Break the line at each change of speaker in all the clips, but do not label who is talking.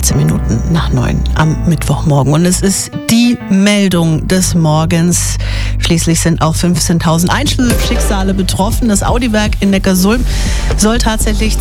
13 Minuten nach 9 am Mittwochmorgen. Und es ist die Meldung des Morgens. Schließlich sind auch 15.000 Einzelschicksale betroffen. Das Audi-Werk in Neckarsulm soll tatsächlich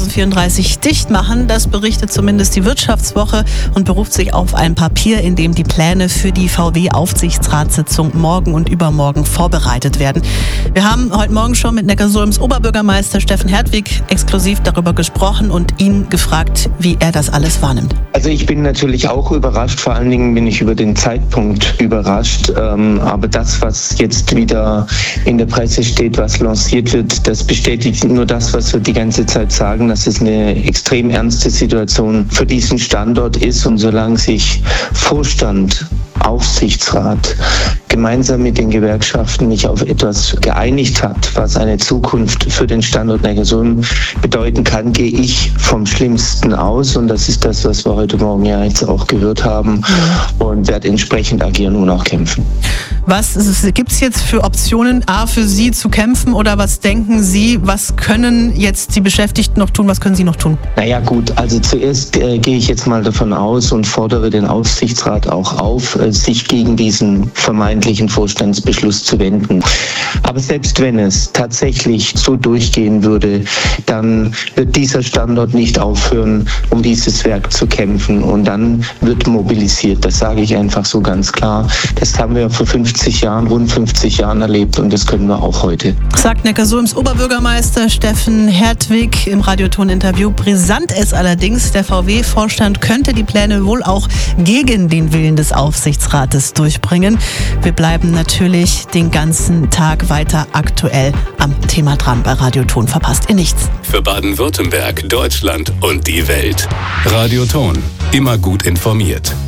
2034 dicht machen. Das berichtet zumindest die Wirtschaftswoche und beruft sich auf ein Papier, in dem die Pläne für die VW-Aufsichtsratssitzung morgen und übermorgen vorbereitet werden. Wir haben heute Morgen schon mit Neckarsulms Oberbürgermeister Steffen Hertwig exklusiv darüber gesprochen und ihn gefragt, wie er das alles wahrnimmt.
Also ich bin natürlich auch überrascht, vor allen Dingen bin ich über den Zeitpunkt überrascht. Aber das, was jetzt wieder in der Presse steht, was lanciert wird, das bestätigt nur das, was wir die ganze Zeit sagen, dass es eine extrem ernste Situation für diesen Standort ist. Und solange sich Vorstand, Aufsichtsrat gemeinsam mit den Gewerkschaften nicht auf etwas geeinigt hat, was eine Zukunft für den Standort Neckarsulm bedeuten kann, gehe ich vom Schlimmsten aus. Und das ist das, was wir heute Morgen ja jetzt auch gehört haben, und werde entsprechend agieren und auch kämpfen.
Was gibt es jetzt für Optionen, für Sie zu kämpfen, oder was denken Sie, was können jetzt die Beschäftigten noch tun, was können Sie noch tun?
Naja gut, also zuerst gehe ich jetzt mal davon aus und fordere den Aufsichtsrat auch auf, sich gegen diesen vermeintlichen Vorstandsbeschluss zu wenden. Aber selbst wenn es tatsächlich so durchgehen würde, dann wird dieser Standort nicht aufhören, um dieses Werk zu kämpfen, und dann wird mobilisiert. Das sage ich einfach so ganz klar. Das haben wir vor rund 50 Jahren erlebt, und das können wir auch heute.
Sagt Neckarsulms Oberbürgermeister Steffen Hertwig im Radioton-Interview. Brisant ist allerdings, der VW-Vorstand könnte die Pläne wohl auch gegen den Willen des Aufsichtsrates durchbringen. Wir bleiben natürlich den ganzen Tag weiter aktuell am Thema dran bei Radioton. Verpasst ihr nichts.
Für Baden-Württemberg, Deutschland und die Welt. Radioton. Immer gut informiert.